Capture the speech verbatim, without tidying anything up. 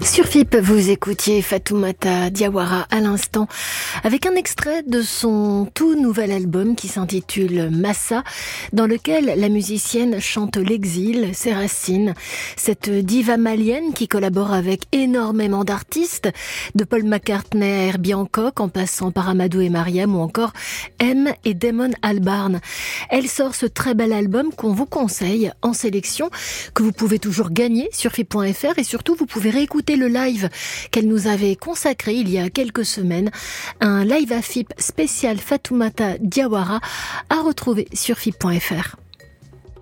Sur F I P, vous écoutiez Fatoumata Diawara à l'instant avec un extrait de son tout nouvel album qui s'intitule Massa, dans lequel la musicienne chante l'exil, ses racines, cette diva malienne qui collabore avec énormément d'artistes, de Paul McCartney à Herbie Hancock en passant par Amadou et Mariam ou encore M et Damon Albarn. Elle sort ce très bel album qu'on vous conseille en sélection, que vous pouvez toujours gagner sur F I P point F R et surtout vous pouvez réécouter le live qu'elle nous avait consacré il y a quelques semaines, un live à F I P spécial Fatoumata Diawara à retrouver sur F I P point F R.